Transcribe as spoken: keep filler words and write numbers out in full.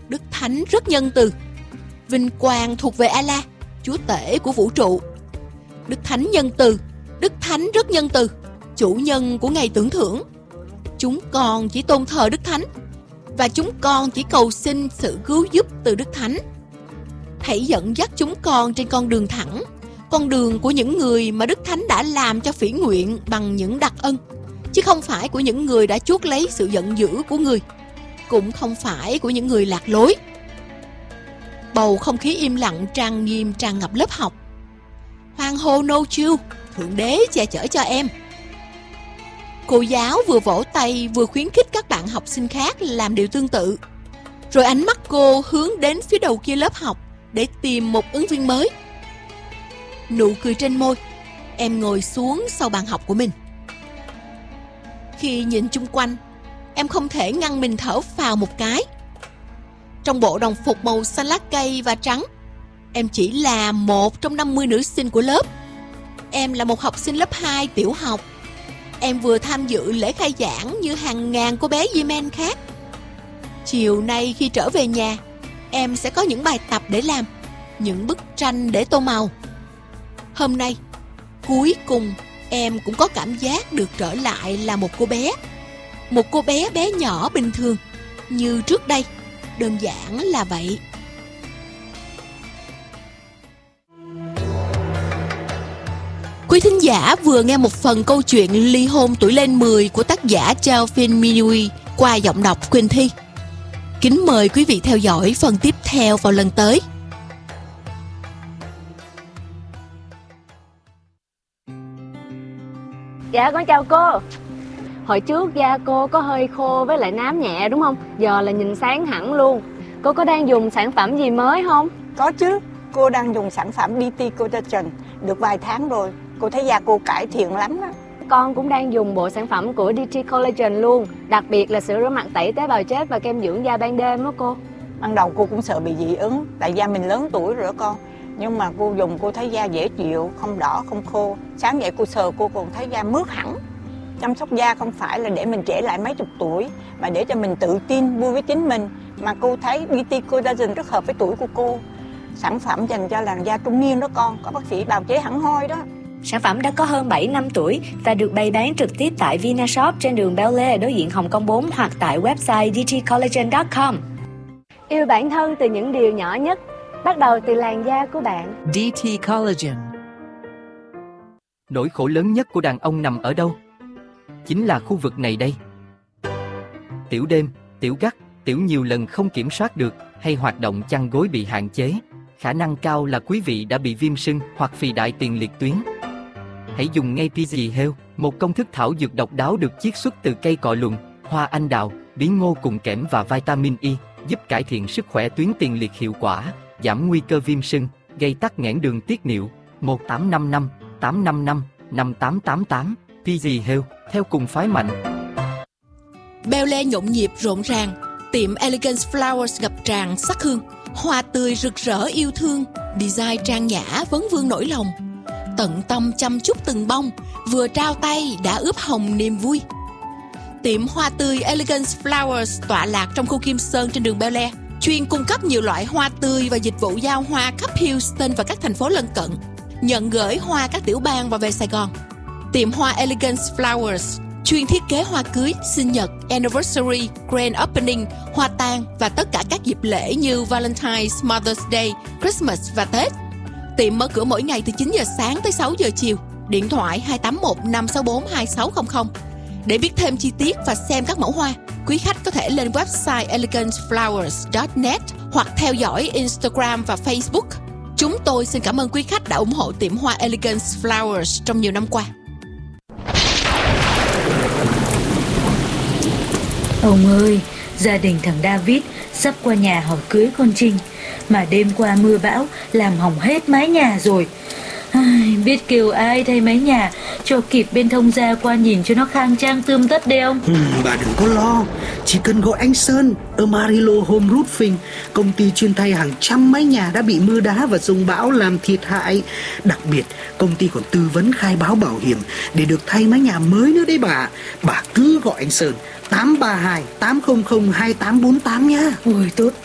Đức Thánh rất nhân từ. Vinh quang thuộc về Allah, Chúa tể của vũ trụ. Đức Thánh nhân từ, Đức Thánh rất nhân từ, chủ nhân của ngày tưởng thưởng. Chúng con chỉ tôn thờ Đức Thánh, và chúng con chỉ cầu xin sự cứu giúp từ Đức Thánh. Hãy dẫn dắt chúng con trên con đường thẳng, con đường của những người mà Đức Thánh đã làm cho phỉ nguyện bằng những đặc ân, chứ không phải của những người đã chuốc lấy sự giận dữ của người, cũng không phải của những người lạc lối. Bầu không khí im lặng trang nghiêm tràn ngập lớp học. Hoan hô No Chill, Thượng Đế che chở cho em. Cô giáo vừa vỗ tay vừa khuyến khích các bạn học sinh khác làm điều tương tự. Rồi ánh mắt cô hướng đến phía đầu kia lớp học để tìm một ứng viên mới. Nụ cười trên môi, em ngồi xuống sau bàn học của mình. Khi nhìn chung quanh, em không thể ngăn mình thở phào một cái. Trong bộ đồng phục màu xanh lá cây và trắng, em chỉ là một trong năm mươi nữ sinh của lớp. Em là một học sinh lớp hai tiểu học. Em vừa tham dự lễ khai giảng như hàng ngàn cô bé Yemen khác. Chiều nay khi trở về nhà, em sẽ có những bài tập để làm, những bức tranh để tô màu. Hôm nay, cuối cùng em cũng có cảm giác được trở lại là một cô bé. Một cô bé bé nhỏ bình thường, như trước đây. Đơn giản là vậy. Quý thính giả vừa nghe một phần câu chuyện ly hôn tuổi lên mười của tác giả Delphine Minui qua giọng đọc Quỳnh Thi. Kính mời quý vị theo dõi phần tiếp theo vào lần tới. Dạ con chào cô. Hồi trước da cô có hơi khô với lại nám nhẹ đúng không? Giờ là nhìn sáng hẳn luôn. Cô có đang dùng sản phẩm gì mới không? Có chứ, cô đang dùng sản phẩm đê tê Collagen được vài tháng rồi. Cô thấy da cô cải thiện lắm đó. Con cũng đang dùng bộ sản phẩm của đê tê Collagen luôn. Đặc biệt là sữa rửa mặt tẩy tế bào chết và kem dưỡng da ban đêm đó cô. Ban đầu cô cũng sợ bị dị ứng, tại da mình lớn tuổi rồi đó con. Nhưng mà cô dùng cô thấy da dễ chịu, không đỏ, không khô. Sáng dậy cô sờ cô còn thấy da mướt hẳn. Chăm sóc da không phải là để mình trẻ lại mấy chục tuổi, mà để cho mình tự tin, vui với chính mình. Mà cô thấy đê tê Collagen rất hợp với tuổi của cô. Sản phẩm dành cho làn da trung niên đó con, có bác sĩ bào chế hẳn hoi đó. Sản phẩm đã có hơn bảy năm tuổi và được bày bán trực tiếp tại Vinashop trên đường Bel Air đối diện Hồng Kông bốn hoặc tại website d t collagen chấm com. Yêu bản thân từ những điều nhỏ nhất, bắt đầu từ làn da của bạn. đê tê Collagen. Nỗi khổ lớn nhất của đàn ông nằm ở đâu? Chính là khu vực này đây. Tiểu đêm, tiểu gắt, tiểu nhiều lần không kiểm soát được, hay hoạt động chăn gối bị hạn chế. Khả năng cao là quý vị đã bị viêm sưng hoặc phì đại tiền liệt tuyến. Hãy dùng ngay pê giê Health, một công thức thảo dược độc đáo được chiết xuất từ cây cọ lùn, hoa anh đào, bí ngô cùng kẽm và vitamin E, giúp cải thiện sức khỏe tuyến tiền liệt hiệu quả, giảm nguy cơ viêm sưng, gây tắc nghẽn đường tiết niệu. Một tám năm năm, tám năm năm, năm tám tám tám. pê giê Health, theo cùng phái mạnh. Bel Air nhộn nhịp rộn ràng, tiệm Elegance Flowers ngập tràn sắc hương, hoa tươi rực rỡ yêu thương, design trang nhã vấn vương nỗi lòng. Tận tâm chăm chút từng bông, vừa trao tay đã ướp hồng niềm vui. Tiệm hoa tươi Elegance Flowers tọa lạc trong khu Kim Sơn trên đường Bel Air, chuyên cung cấp nhiều loại hoa tươi và dịch vụ giao hoa khắp Houston và các thành phố lân cận, nhận gửi hoa các tiểu bang và về Sài Gòn. Tiệm hoa Elegance Flowers chuyên thiết kế hoa cưới, sinh nhật, anniversary, grand opening, hoa tang và tất cả các dịp lễ như Valentine's, Mother's Day, Christmas và Tết. Tiệm mở cửa mỗi ngày từ chín giờ sáng tới sáu giờ chiều. Điện thoại hai tám một năm sáu bốn hai sáu không không. Để biết thêm chi tiết và xem các mẫu hoa, quý khách có thể lên website elegance flowers chấm net hoặc theo dõi Instagram và Facebook. Chúng tôi xin cảm ơn quý khách đã ủng hộ tiệm hoa Elegance Flowers trong nhiều năm qua. Ông ơi, gia đình thằng David sắp qua nhà hỏi cưới con Trinh, mà đêm qua mưa bão làm hỏng hết mái nhà rồi. Ai, biết kêu ai thay mái nhà cho kịp bên thông gia qua nhìn cho nó khang trang tươm tất đây không? Ừ, bà đừng có lo, chỉ cần gọi anh Sơn ở Marilo Home Roofing, công ty chuyên thay hàng trăm mái nhà đã bị mưa đá và dông bão làm thiệt hại. Đặc biệt, công ty còn tư vấn khai báo bảo hiểm để được thay mái nhà mới nữa đấy bà. Bà cứ gọi anh Sơn tám ba hai tám không không hai tám bốn tám nhá. Ôi tốt